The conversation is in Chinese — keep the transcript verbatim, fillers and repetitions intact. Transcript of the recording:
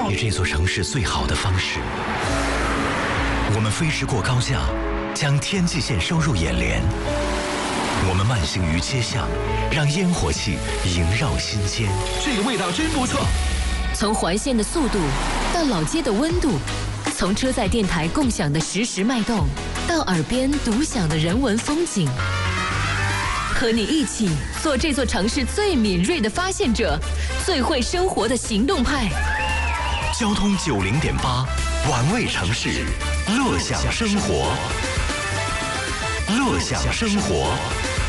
与这座城市最好的方式。我们飞驰过高架，将天际线收入眼帘。我们慢行于街巷，让烟火气萦绕心间。 这个味道真不错。 从环线的速度到老街的温度，从车载电台共享的实时脉动，到耳边独享的人文风景。和你一起做这座城市最敏锐的发现者，最会生活的行动派。 交通九零点八，玩味城市，乐享生活，乐享生活。